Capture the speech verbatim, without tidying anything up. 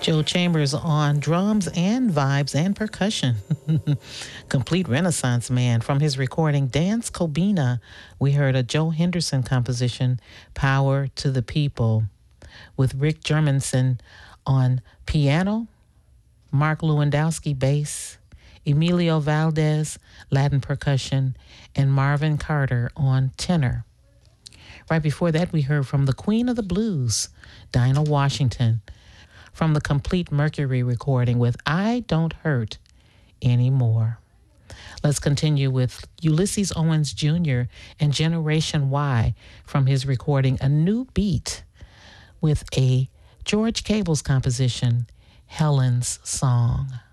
Joe Chambers on drums and vibes and percussion. Complete Renaissance man. From his recording Dance Kobina, we heard a Joe Henderson composition, Power to the People, with Rick Germanson on piano, Mark Lewandowski bass, Emilio Valdez Latin percussion, and Marvin Carter on tenor. Right before that, we heard from the Queen of the Blues, Dinah Washington, from the Complete Mercury recording with I Don't Hurt Anymore. Let's continue with Ulysses Owens Junior and Generation Y from his recording A New Beat with a George Cable's composition, Helen's Song.